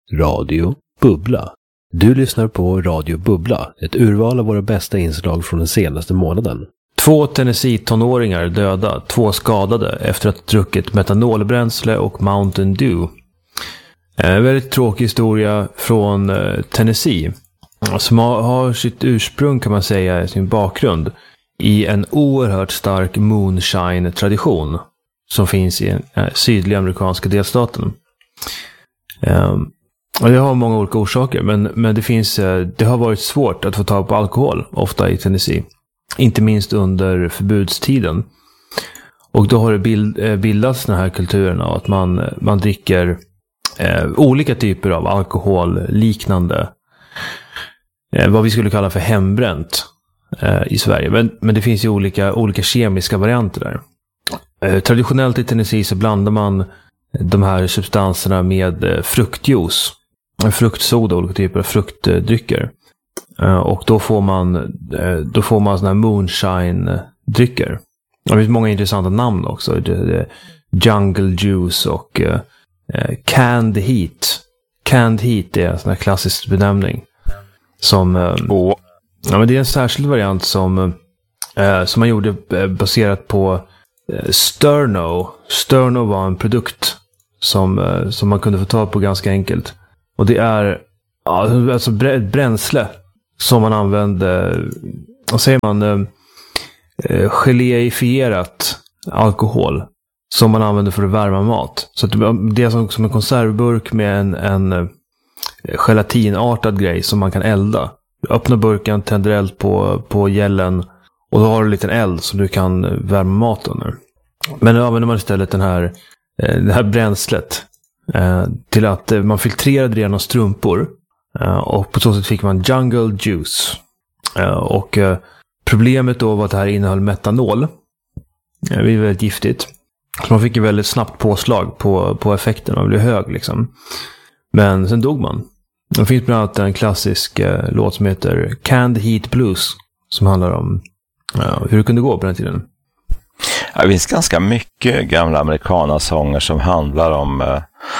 Radio Bubbla. Du lyssnar på Radio Bubbla, ett urval av våra bästa inslag från den senaste månaden. 2 Tennessee-tonåringar döda, 2 skadade efter att ha druckit metanolbränsle och Mountain Dew. En väldigt tråkig historia från Tennessee, som har sitt ursprung, kan man säga, sin bakgrund i en oerhört stark moonshine-tradition som finns i den sydliga amerikanska delstaten. Och det har många olika orsaker, men det har varit svårt att få tag på alkohol, ofta i Tennessee. Inte minst under förbudstiden. Och då har det bildats den här kulturen av att man dricker olika typer av alkohol liknande vad vi skulle kalla för hembränt i Sverige. Men det finns ju olika kemiska varianter där. Traditionellt i Tennessee så blandar man de här substanserna med fruktjuice, fruktsoda, olika typer av fruktdrycker. Och då får man såna här moonshine-drycker. Det finns många intressanta namn också. Jungle Juice och Canned Heat. Canned Heat är en sån här klassisk benämning. Men det är en särskild variant som man gjorde baserat på Sterno. Sterno var en produkt som man kunde få tag på ganska enkelt. Och det är alltså bränsle som man använde, vad säger man, geléifierat alkohol som man använder för att värma mat. Så det är som en konservburk med en gelatinartad grej som man kan elda. Du öppnar burken, tänder eld på gällen och då har du en liten eld som du kan värma mat under. Men nu använder man istället det här bränslet till att man filtrerade det genom strumpor. Och på så sätt fick man Jungle Juice. Och problemet då var att det här innehöll metanol. Det är väldigt giftigt. Så man fick ju väldigt snabbt påslag på effekten. Man blev hög liksom. Men sen dog man. Det finns bland annat en klassisk låt som heter Canned Heat Blues. Som handlar om hur det kunde gå på den tiden. Ja, det finns ganska mycket gamla amerikanasånger som handlar om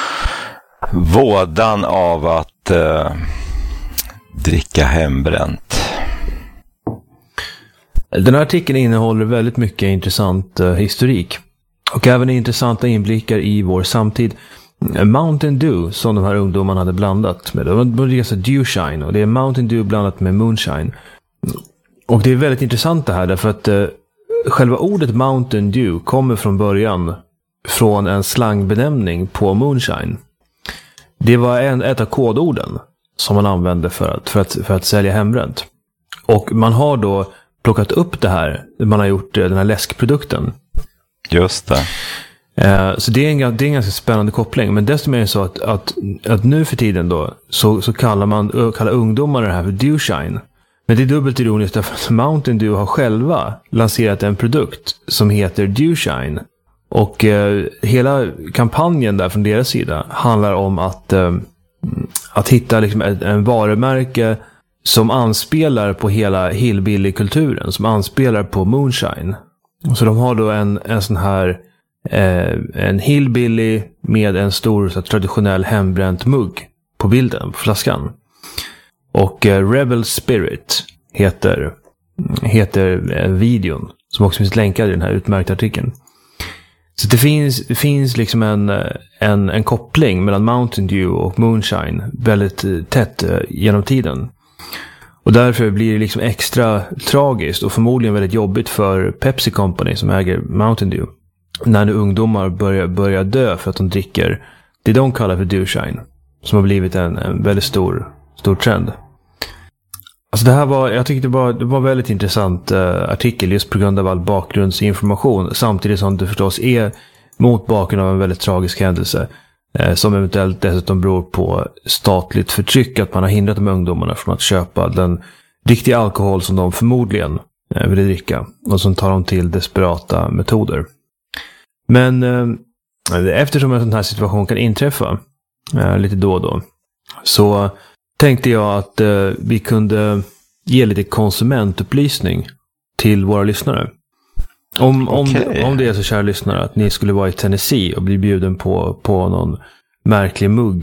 vådan av att dricka hembränt. Den här artikeln innehåller väldigt mycket intressant historik. Och även intressanta inblickar i vår samtid. Mountain Dew som de här ungdomarna hade blandat med. De dricker Dewshine och det är Mountain Dew blandat med Moonshine. Och det är väldigt intressant det här därför att själva ordet Mountain Dew kommer från början från en slangbenämning på Moonshine. Det var ett av kodorden som man använde för att sälja hembränt. Och man har då plockat upp det här, man har gjort den här läskprodukten. Just det. Så det är en ganska spännande koppling. Men desto mer är så att nu för tiden då så kallar ungdomar det här för Dewshine. Men det är dubbelt ironiskt därför att Mountain Dew har själva lanserat en produkt som heter Dewshine. Och hela kampanjen där från deras sida handlar om att hitta liksom en varumärke som anspelar på hela hillbilly-kulturen, som anspelar på Moonshine. Så de har då en sån här en hillbilly med en stor så traditionell hembränt mugg på bilden, på flaskan. Och Rebel Spirit heter videon som också finns länkad i den här utmärkta artikeln. Så det finns liksom en koppling mellan Mountain Dew och Moonshine väldigt tätt genom tiden. Och därför blir det liksom extra tragiskt och förmodligen väldigt jobbigt för Pepsi Company som äger Mountain Dew. När nu ungdomar börjar dö för att de dricker det de kallar för Dewshine. Som har blivit en väldigt stor trend. Alltså jag tyckte det var väldigt intressant artikel just på grund av all bakgrundsinformation. Samtidigt som det förstås är mot bakgrund av en väldigt tragisk händelse. Som eventuellt dessutom beror på statligt förtryck. Att man har hindrat de ungdomarna från att köpa den riktiga alkohol som de förmodligen ville dricka. Och som tar dem till desperata metoder. Men eftersom en sån här situation kan inträffa lite då och då. Så tänkte jag att vi kunde ge lite konsumentupplysning till våra lyssnare. Om det är så, kära lyssnare, att ni skulle vara i Tennessee och bli bjuden på någon märklig mugg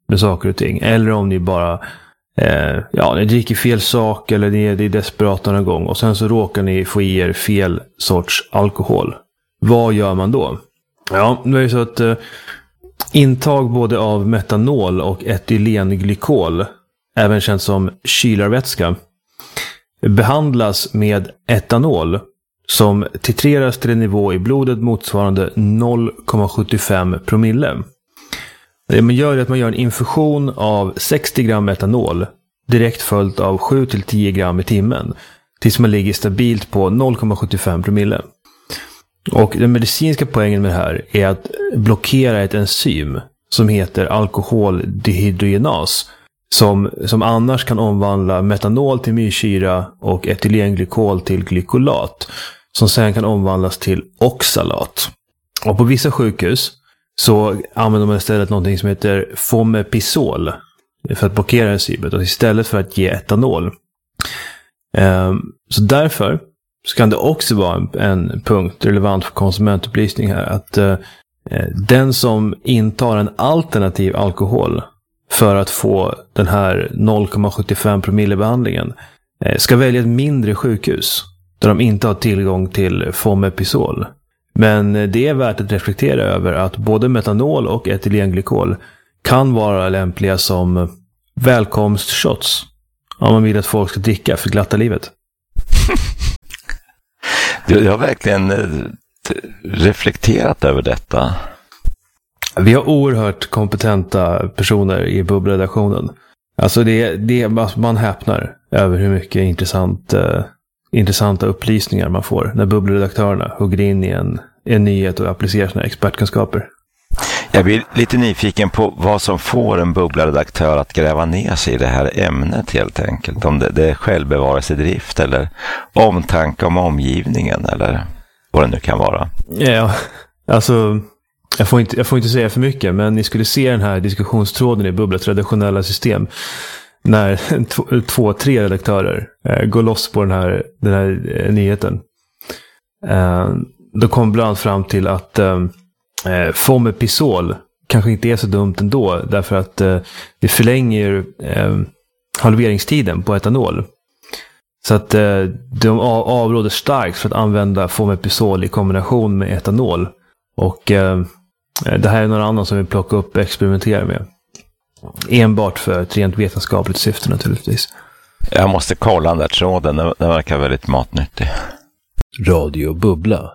med saker och ting. Eller om ni bara ni dricker fel sak eller ni är desperata någon gång och sen så råkar ni få i er fel sorts alkohol. Vad gör man då? Ja, det är ju så att intag både av metanol och etylenglykol, även känt som kylarvätska, behandlas med etanol som titreras till en nivå i blodet motsvarande 0,75 promille. Det man gör är att man gör en infusion av 60 gram etanol direkt följt av 7-10 gram i timmen tills man ligger stabilt på 0,75 promille. Och den medicinska poängen med det här är att blockera ett enzym som heter alkoholdehydrogenas som annars kan omvandla metanol till myrsyra och etylenglykol till glykolat som sen kan omvandlas till oxalat. Och på vissa sjukhus så använder man istället någonting som heter fomepizol för att blockera enzymet och istället för att ge etanol. Så därför så kan det också vara en punkt relevant för konsumentupplysning här att den som intar en alternativ alkohol för att få den här 0,75 promille behandlingen ska välja ett mindre sjukhus där de inte har tillgång till fomepizol. Men det är värt att reflektera över att både metanol och etylenglykol kan vara lämpliga som välkomstshots om man vill att folk ska dricka för glatta livet. Jag har verkligen reflekterat över detta. Vi har oerhört kompetenta personer i bubbredaktionen. Alltså man häpnar över hur mycket intressanta upplysningar man får när bubbelredaktörerna hugger in i en nyhet och applicerar sina expertkunskaper. Jag blir lite nyfiken på vad som får en bubbelredaktör att gräva ner sig i det här ämnet helt enkelt. Om det är självbevarelsedrift eller omtanke om omgivningen eller vad det nu kan vara. Ja, alltså jag får inte säga för mycket, men ni skulle se den här diskussionstråden i Bubblets redaktionella system när 2-3 redaktörer går loss på den här nyheten. Då kom bland annat fram till att fomepizol kanske inte är så dumt ändå, därför att det förlänger halveringstiden på etanol. Så att de avråder starkt för att använda fomepizol i kombination med etanol. Och det här är någon annan som vill plocka upp och experimentera med. Enbart för ett rent vetenskapligt syfte naturligtvis. Jag måste kolla den där tråden, den verkar väldigt matnyttig. Radio Bubbla.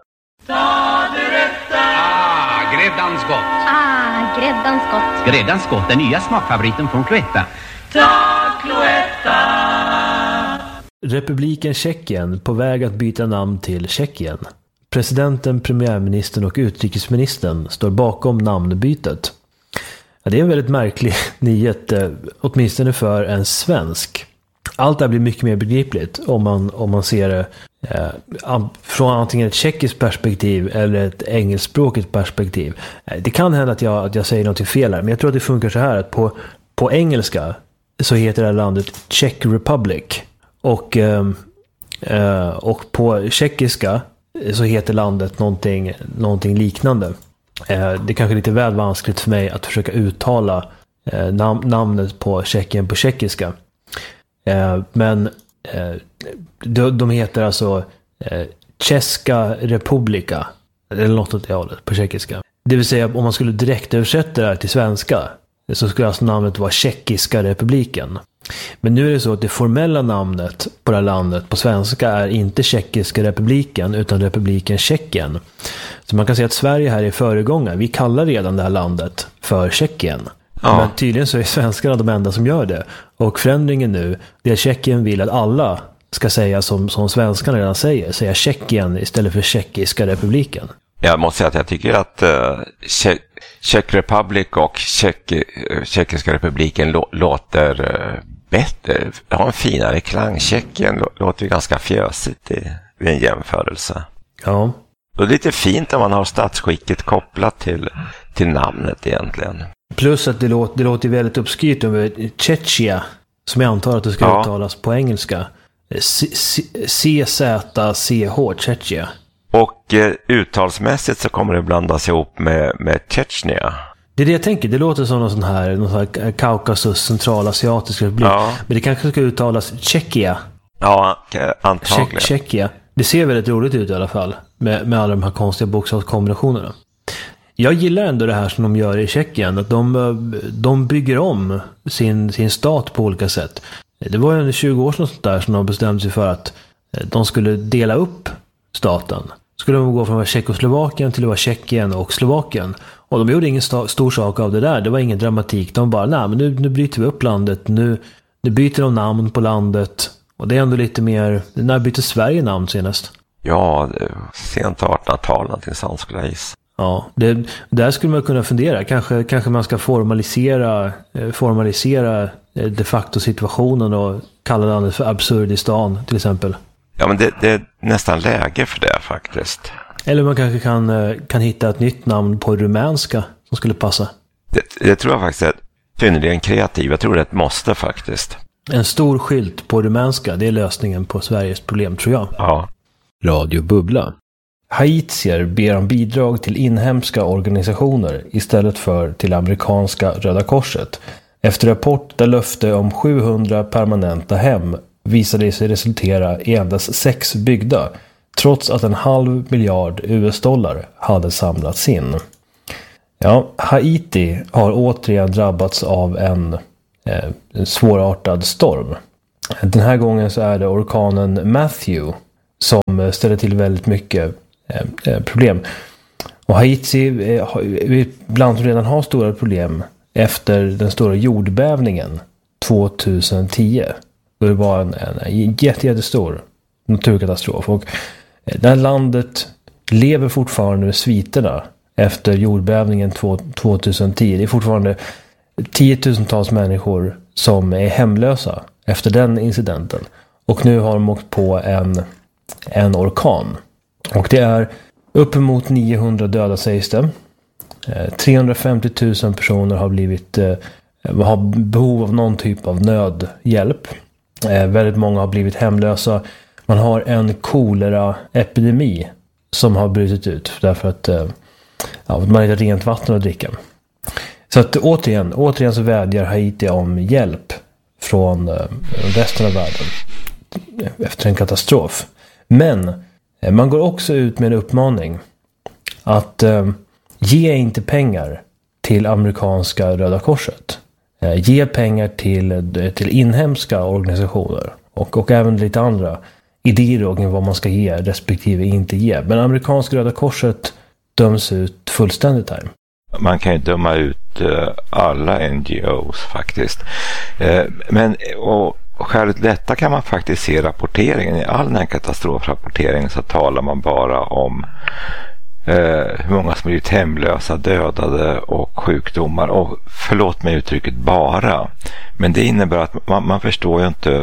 Gräddans gott. Gräddans gott. Gräddans gott, den nya smakfavoriten från Cloetta. Ta Cloetta! Republiken Tjeckien på väg att byta namn till Tjeckien. Presidenten, premiärministern och utrikesministern står bakom namnbytet. Ja, det är en väldigt märklig nyhet, åtminstone för en svensk. Allt det blir mycket mer begripligt om man ser det från antingen ett tjeckiskt perspektiv eller ett engelskspråkigt perspektiv. Det kan hända att jag säger något fel här, men jag tror att det funkar så här att på engelska så heter det här landet Czech Republic och på tjeckiska så heter landet någonting liknande. Det är kanske lite väl vanskligt för mig att försöka uttala namnet på Tjeckien på tjeckiska. Men de heter alltså Česká republika eller något åt det hållet på tjeckiska. Det vill säga om man skulle direkt översätta det här till svenska så skulle alltså namnet vara Tjeckiska republiken. Men nu är det så att det formella namnet på det här landet på svenska är inte Tjeckiska republiken utan republiken Tjeckien. Så man kan säga att Sverige här är föregångare. Vi kallar redan det här landet för Tjeckien. Ja. Men tydligen så är svenskarna de enda som gör det. Och förändringen nu, det är att Tjeckien vill att alla ska säga som svenskarna redan säga Tjeckien istället för Tjeckiska republiken. Jag måste säga att jag tycker att Czech Republic och Tjeckiska republiken låter bättre. Har en finare klang. Tjeckien låter ju ganska fjösigt vid en jämförelse. Ja. Och det är lite fint om man har statsskicket kopplat till namnet egentligen. Plus att det låter väldigt uppskrytt över Tjetjia, som jag antar att det ska uttalas på engelska. CZCH, Tjetjia. Och uttalsmässigt så kommer det blandas ihop med Tjetjnia. Det är det jag tänker. Det låter som någon sån här Kaukasus centralasiatisk republik. Ja. Men det kanske ska uttalas Tjeckien. Ja, antagligen. Tjeckien. Det ser väldigt roligt ut i alla fall. Med alla de här konstiga bokstavskombinationerna. Jag gillar ändå det här som de gör i Tjeckien. Att de bygger om sin stat på olika sätt. Det var ju 20 år sedan sånt där som de bestämde sig för att de skulle dela upp staten. Skulle de gå från att vara Tjeckoslovakien till att vara Tjeckien och Slovakien. Och de gjorde ingen stor sak av det där. Det var ingen dramatik. De bara, nej men nu bryter vi upp landet. Nu byter de namn på landet. Och det är ändå lite mer... När byter Sverige namn senast? Ja, sent 1800-tal någonting sånt skulle jag gissa. Ja, där skulle man kunna fundera. Kanske man ska formalisera de facto situationen och kalla landet för Absurdistan till exempel. Ja, men det är nästan läge för det faktiskt. Eller man kanske kan hitta ett nytt namn på rumänska som skulle passa. Det tror jag faktiskt är synnerligen kreativt. Jag tror det är ett måste faktiskt. En stor skylt på rumänska, det är lösningen på Sveriges problem tror jag. Ja. Radio Bubbla. Haitier ber om bidrag till inhemska organisationer istället för till amerikanska Röda Korset. Efter rapport där löfte om 700 permanenta hem visade det sig resultera i endast 6 byggda, trots att 500 miljoner US-dollar hade samlats in. Ja, Haiti har återigen drabbats av en svårartad storm. Den här gången så är det orkanen Matthew som ställer till väldigt mycket problem. Och Haiti är bland som redan har stora problem efter den stora jordbävningen 2010. Det var en jättestor naturkatastrof. Och det här landet lever fortfarande med sviterna efter jordbävningen 2010. Det är fortfarande 10 000-tals människor som är hemlösa efter den incidenten. Och nu har de åkt på en orkan. Och det är uppemot 900 döda sägs det. 350 000 personer har behov av någon typ av nödhjälp. Väldigt många har blivit hemlösa. Man har en koleraepidemi som har brutit ut därför att man inte har rent vatten att dricka. Så att återigen så vädjar Haiti om hjälp från resten av världen efter en katastrof. Men man går också ut med en uppmaning att ge inte pengar till amerikanska Röda Korset. Ge pengar till inhemska organisationer och även lite andra idéer om vad man ska ge respektive inte ge. Men amerikanska Röda Korset döms ut fullständigt här. Man kan ju döma ut alla NGOs faktiskt. Men skälet detta kan man faktiskt se rapporteringen. I all den här katastrofrapporteringen så talar man bara om hur många som blivit hemlösa, dödade och sjukdomar. Och förlåt mig uttrycket bara. Men det innebär att man förstår ju inte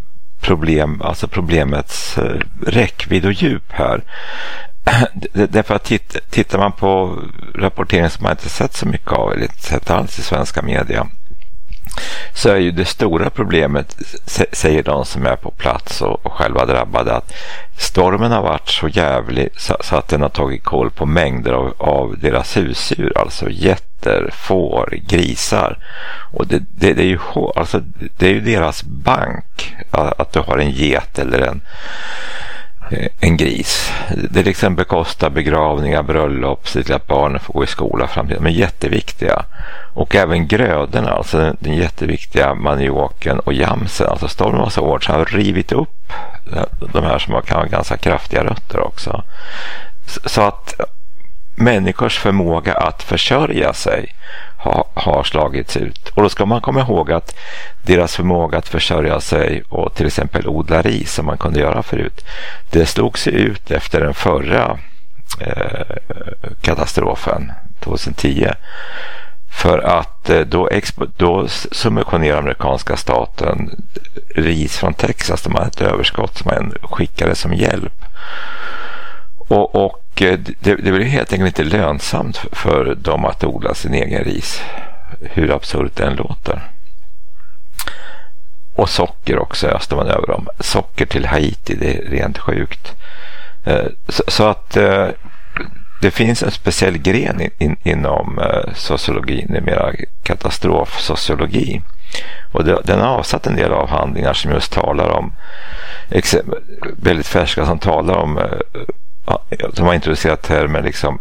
problemets räckvidd och djup här. Därför att tittar man på rapporteringen som man inte sett så mycket av eller inte sett alls i svenska media, så är ju det stora problemet, säger de som är på plats och själva drabbade, att stormen har varit så jävlig så att den har tagit koll på mängder av deras husdjur, alltså getter, får, grisar. Och det är ju alltså, det är ju deras bank att du har en get eller en gris. Det liksom bekostar begravningar, bröllop, så att barnen får gå i skola framtiden. Men jätteviktiga. Och även grödorna, alltså den jätteviktiga manioken och jamsen. Alltså stormen var så hårt så har rivit upp de här som kan ha ganska kraftiga rötter också. Så att människors förmåga att försörja sig har slagits ut. Och då ska man komma ihåg att deras förmåga att försörja sig och till exempel odla ris som man kunde göra förut, det slog sig ut efter den förra katastrofen 2010. För att då subventionerar amerikanska staten ris från Texas. De hade ett överskott som man skickade som hjälp. Och det blir helt enkelt inte lönsamt för dem att odla sin egen ris. Hur absurt den låter. Och socker också öste man över dem. Socker till Haiti, det är rent sjukt. Så att det finns en speciell gren inom sociologin, det är mera katastrofsociologi. Och den har avsatt en del avhandlingar som just talar om, väldigt färska, som talar om, som har introducerat termer liksom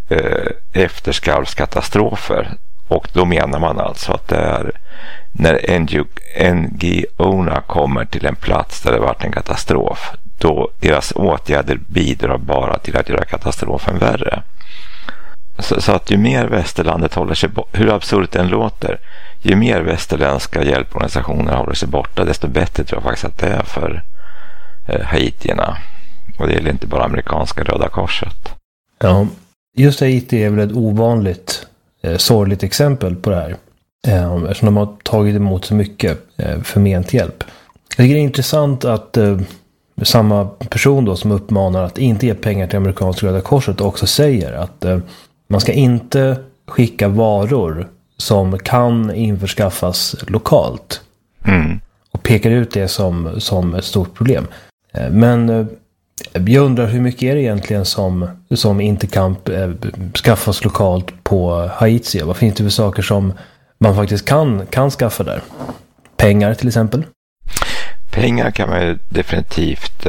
efterskalvskatastrofer. Och då menar man alltså att det är när NGO-erna kommer till en plats där det varit en katastrof, då deras åtgärder bidrar bara till att göra katastrofen värre. Så att ju mer västerlandet håller sig borta, hur absurt den låter, ju mer västerländska hjälporganisationer håller sig borta, desto bättre tror jag faktiskt att det är för haitierna. Och det gäller inte bara amerikanska Röda Korset. Ja, just Haiti är väl ett ovanligt sorgligt exempel på det här. Eftersom de har tagit emot så mycket förment hjälp. Jag tycker det är intressant att samma person då som uppmanar att inte ge pengar till amerikanska Röda Korset också säger att man ska inte skicka varor som kan införskaffas lokalt. Och pekar ut det som ett stort problem. Men jag undrar hur mycket är det egentligen som inte kan skaffas lokalt på Haiti? Vad finns det för saker som man faktiskt kan skaffa där? Pengar till exempel? Pengar kan man ju definitivt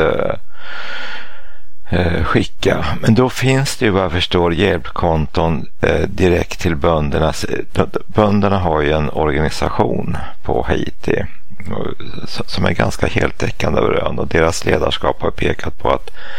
skicka. Men då finns det ju, vad jag förstår, hjälpkonton direkt till bönderna. Bönderna har ju en organisation på Haiti som är ganska heltäckande över ön, och deras ledarskap har pekat på att